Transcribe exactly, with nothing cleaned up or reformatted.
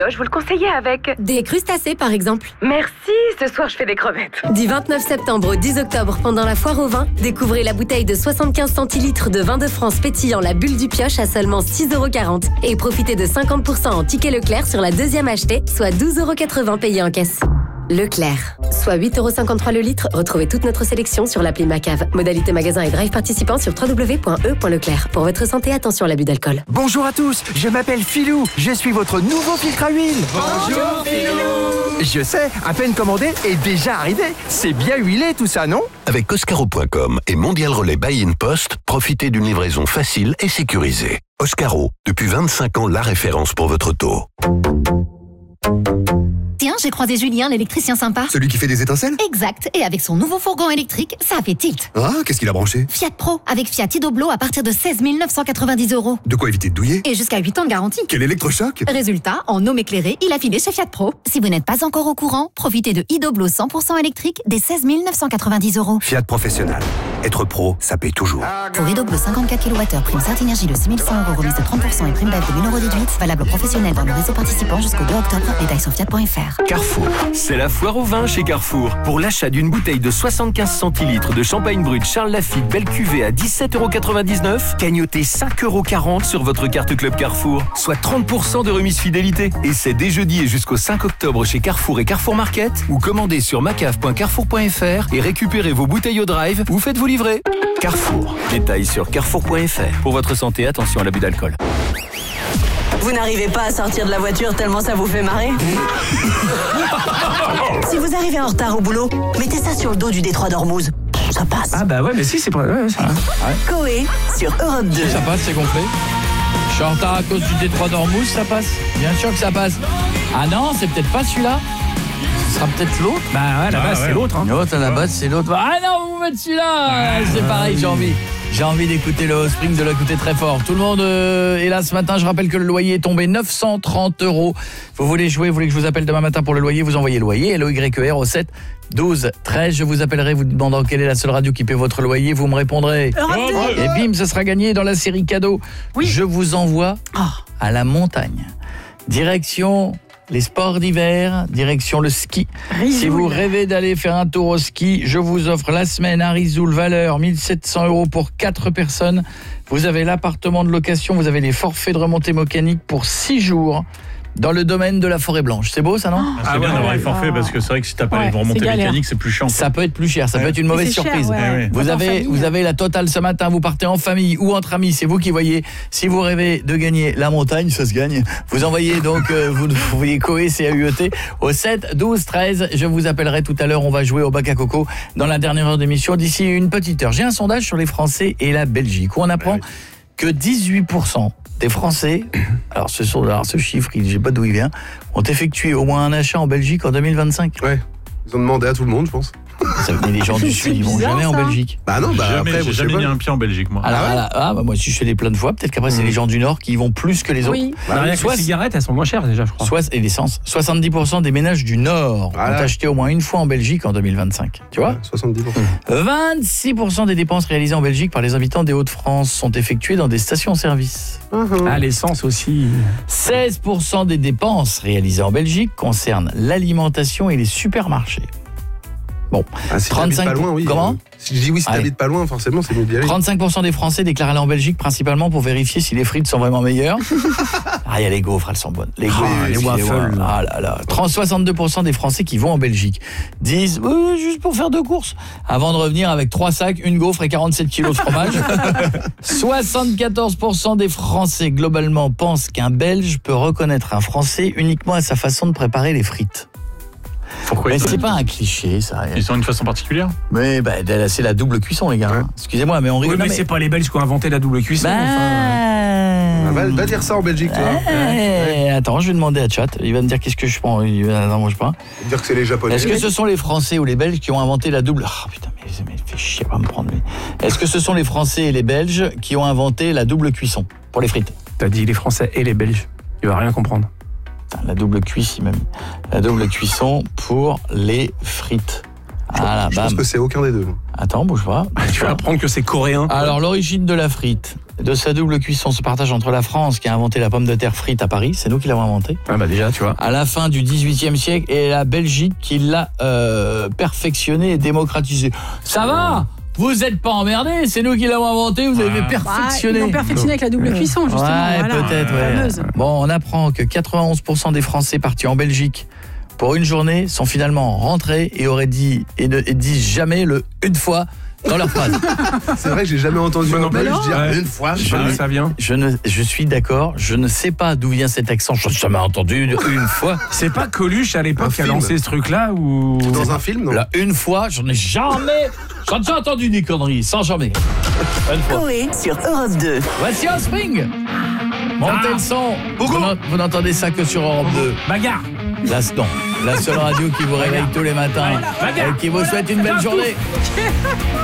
Je vous le conseillais avec... Des crustacés, par exemple. Merci, ce soir je fais des crevettes. Du vingt-neuf septembre au dix octobre, pendant la foire au vin, découvrez la bouteille de soixante-quinze centilitres de vin de France pétillant La Bulle du Pioche à seulement six euros quarante. Et profitez de cinquante pour cent en ticket Leclerc sur la deuxième achetée, soit douze euros quatre-vingts payés en caisse. Leclerc, soit huit euros cinquante-trois le litre. Retrouvez toute notre sélection sur l'appli Macave. Modalité magasin et drive participant sur w w w point e point leclerc. Pour votre santé, attention à l'abus d'alcool. Bonjour à tous, je m'appelle Philou. Je suis votre nouveau filtre à huile. Bonjour Philou. Je sais, à peine commandé et déjà arrivé. C'est bien huilé tout ça, non? Avec Oscaro point com et Mondial Relais Buy in Post, profitez d'une livraison facile et sécurisée. Oscaro, depuis vingt-cinq ans, la référence pour votre auto. Tiens, j'ai croisé Julien, l'électricien sympa. Celui qui fait des étincelles? Exact, et avec son nouveau fourgon électrique, ça a fait tilt. Ah, qu'est-ce qu'il a branché? Fiat Pro, avec Fiat Idoblo à partir de seize mille neuf cent quatre-vingt-dix euros. De quoi éviter de douiller? Et jusqu'à huit ans de garantie. Quel électrochoc! Résultat, en homme éclairé, il a filé chez Fiat Pro. Si vous n'êtes pas encore au courant, profitez de Idoblo cent pour cent électrique des seize mille neuf cent quatre-vingt-dix euros. Fiat Professionnel. Être pro, ça paye toujours. Pour Idoblo cinquante-quatre kilowattheures, prime Synergie de six mille cent euros, remise de trente pour cent et prime B E F de mille euros déduite. Valable professionnel dans le réseau participant jusqu'au deux octobre. Détails sur fiat point f r. Carrefour. C'est la foire au vin chez Carrefour. Pour l'achat d'une bouteille de soixante-quinze centilitres de champagne brut Charles Lafite Belle Cuvée à dix-sept euros quatre-vingt-dix-neuf, gagnotez cinq euros quarante sur votre carte Club Carrefour, soit trente pour cent de remise fidélité. Et c'est dès jeudi et jusqu'au cinq octobre chez Carrefour et Carrefour Market, ou commandez sur macave point carrefour point f r et récupérez vos bouteilles au drive ou faites-vous livrer. Carrefour. Détails sur carrefour point f r. Pour votre santé, attention à l'abus d'alcool. Vous n'arrivez pas à sortir de la voiture tellement ça vous fait marrer? Si vous arrivez en retard au boulot, mettez ça sur le dos du détroit d'Ormuz. Ça passe. Ah bah ouais, mais si, c'est pas... Ouais, ça... ouais. Coé sur Europe deux. Ça passe, c'est complet. Je suis en retard à cause du détroit d'Ormuz, ça passe. Bien sûr que ça passe. Ah non, c'est peut-être pas celui-là. Ce sera peut-être l'autre. Bah ouais, à la base, ah, ouais. c'est l'autre. Hein. L'autre, à la base, c'est l'autre. Ah non, vous mettez celui-là. Ah, c'est pareil, j'ai envie. J'ai envie d'écouter le Spring, de l'écouter très fort. Tout le monde euh, est là ce matin. Je rappelle que le loyer est tombé neuf cent trente euros. Vous voulez jouer, vous voulez que je vous appelle demain matin pour le loyer, vous envoyez loyer, L O Y E R au sept douze treize. Je vous appellerai vous demandant quelle est la seule radio qui paie votre loyer. Vous me répondrez. Et bim, ce sera gagné dans la série cadeau. Oui. Je vous envoie à la montagne. Direction... les sports d'hiver, direction le ski. Rizoul. Si vous rêvez d'aller faire un tour au ski, je vous offre la semaine à Rizoul, valeur mille sept cents euros pour quatre personnes. Vous avez l'appartement de location, vous avez les forfaits de remontée mécanique pour six jours. Dans le domaine de la forêt blanche. C'est beau ça, non? ah, C'est ah bien ouais, d'avoir ouais, les forfaits parce que c'est vrai que si t'as pas ouais, les remontées mécaniques, c'est plus chiant. Ça peut être plus cher, ça ouais. peut être une mauvaise surprise. Cher, ouais. Vous avez vous avez la totale ce matin, vous partez en famille ou entre amis, c'est vous qui voyez. Si vous rêvez de gagner la montagne, ça se gagne. Vous envoyez donc euh, vous voyez Coé C A U E T au sept douze treize. Je vous appellerai tout à l'heure, on va jouer au bac à coco dans la dernière heure d'émission d'ici une petite heure. J'ai un sondage sur les Français et la Belgique où on apprend ouais. que dix-huit pour cent des Français, alors ce, sont, alors ce chiffre, je ne sais pas d'où il vient, ont effectué au moins un achat en Belgique en deux mille vingt-cinq. Ouais, ils ont demandé à tout le monde, je pense. Ça venait des gens du Sud, ils vont jamais ça. en Belgique. Bah non, bah jamais, après, j'ai jamais mis un pied en Belgique, moi. Alors, ah, ouais. ah bah moi, si je suis allé plein de fois, peut-être qu'après, mmh. c'est les gens du Nord qui y vont plus que les autres. Oui. Bah, bah, soit les cigarettes, elles sont moins chères déjà, je crois. Soit, et l'essence. soixante-dix pour cent des ménages du Nord voilà. ont acheté au moins une fois en Belgique en deux mille vingt-cinq. Tu vois ouais, soixante-dix pour cent. vingt-six pour cent des dépenses réalisées en Belgique par les habitants des Hauts-de-France sont effectuées dans des stations-service. Mmh. Ah, l'essence aussi. seize pour cent des dépenses réalisées en Belgique concernent l'alimentation et les supermarchés. Bon, ah, si trente-cinq pas loin, oui. Comment ? Si je dis oui, si t'habites pas loin, forcément, c'est mieux d'y aller. trente-cinq pour cent des Français déclarent aller en Belgique principalement pour vérifier si les frites sont vraiment meilleures. Ah, il y a les gaufres, elles sont bonnes. Les gaufres, ah, les waffles. Ah là là. soixante-deux pour cent des Français qui vont en Belgique disent oui, juste pour faire deux courses avant de revenir avec trois sacs, une gaufre et quarante-sept kilos de fromage. soixante-quatorze pour cent des Français globalement pensent qu'un Belge peut reconnaître un Français uniquement à sa façon de préparer les frites. Pourquoi mais c'est pas un cliché, ça. Ils ont une façon particulière. Mais bah, c'est la double cuisson, les gars. Ouais. Excusez-moi, mais on rigole. Oui, mais, mais c'est pas les Belges qui ont inventé la double cuisson. Bah... Enfin... Ah, va, va dire ça en Belgique, toi. Ouais. Ouais. Attends, je vais demander à Chat. Il va me dire qu'est-ce que je prends. Il va... Non, moi je prends. Il va dire que c'est les Japonais. Est-ce que ce sont les Français ou les Belges qui ont inventé la double... Oh putain, mais, mais fait chier pas me prendre. Mais... Est-ce que ce sont les Français et les Belges qui ont inventé la double cuisson pour les frites? T'as dit les Français et les Belges. Il va rien comprendre. La double cuisson, même. La double cuisson pour les frites. Je, ah, là, je pense que c'est aucun des deux. Attends, bouge pas. Tu vas apprendre que c'est coréen. Alors, l'origine de la frite, de sa double cuisson, se partage entre la France, qui a inventé la pomme de terre frite à Paris, c'est nous qui l'avons inventée. Ah bah déjà, tu vois. À la fin du dix-huitième siècle, et la Belgique qui l'a euh, perfectionnée et démocratisée. Ça va ? Vous êtes pas emmerdés, c'est nous qui l'avons inventé, vous avez perfectionné. Bah, ils l'ont perfectionné avec la double cuisson, justement. Ouais, voilà, peut-être, ouais. fameuse. Bon, on apprend que quatre-vingt-onze pour cent des Français partis en Belgique pour une journée sont finalement rentrés et auraient dit et ne et disent jamais le une fois dans leur phrase. C'est vrai que j'ai jamais entendu un Belge dire ouais. une fois. Je, Bah, ça vient. Je ne, je suis d'accord. Je ne sais pas d'où vient cet accent. Je n'ai jamais entendu une fois. C'est pas Coluche à l'époque Un qui a film. lancé ce truc-là ou Dans un film, non? Là, une fois, j'en ai jamais. J'en ai déjà entendu des conneries, sans jamais. Une fois. Coé sur Europe deux. Voici Offspring. Montez le son. Vous n'en- vous n'entendez ça que sur Europe deux. Bagarre. La, non, la seule radio qui vous réveille tous les matins et qui vous souhaite une belle journée.